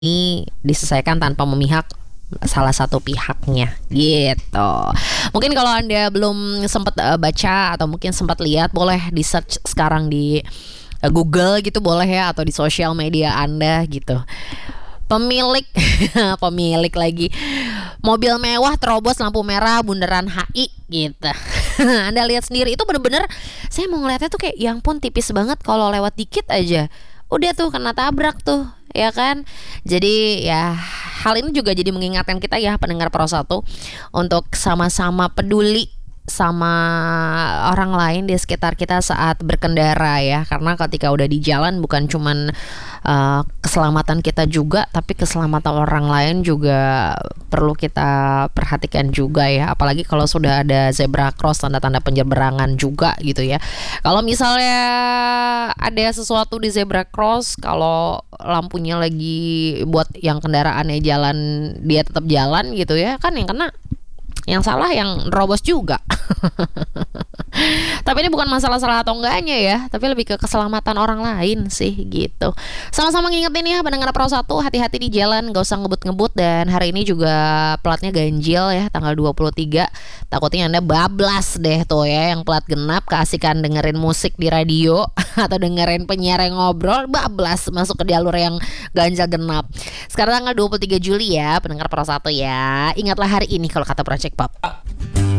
diselesaikan tanpa memihak salah satu pihaknya gitu. Mungkin kalau Anda belum sempat baca atau mungkin sempat lihat, boleh di search sekarang di Google gitu boleh ya, atau di sosial media Anda gitu. Pemilik pemilik lagi mobil mewah terobos lampu merah bundaran HI gitu. Anda lihat sendiri itu bener-bener, saya mau ngeliatnya tuh kayak yang pun tipis banget, kalau lewat dikit aja udah tuh kena tabrak tuh, ya kan. Jadi ya hal ini juga jadi mengingatkan kita ya pendengar Pro 1 untuk sama-sama peduli sama orang lain di sekitar kita saat berkendara ya, karena ketika udah di jalan bukan cuman keselamatan kita juga, tapi keselamatan orang lain juga perlu kita perhatikan juga ya, apalagi kalau sudah ada zebra cross, tanda-tanda penyeberangan juga gitu ya. Kalau misalnya ada sesuatu di zebra cross, kalau lampunya lagi buat yang kendaraannya jalan, dia tetap jalan gitu ya, kan yang salah yang nerobos juga. Tapi ini bukan masalah salah atau enggaknya ya, tapi lebih ke keselamatan orang lain sih gitu. Sama-sama ngingetin ya pendengar Pro 1, hati-hati di jalan, gak usah ngebut-ngebut. Dan hari ini juga platnya ganjil ya, tanggal 23. Takutnya Anda bablas deh tuh ya, yang plat genap keasikan dengerin musik di radio atau dengerin penyiar yang ngobrol, bablas masuk ke jalur yang ganjil genap. Sekarang tanggal 23 Juli ya pendengar Pro 1 ya. Ingatlah hari ini kalau kata Project Pop.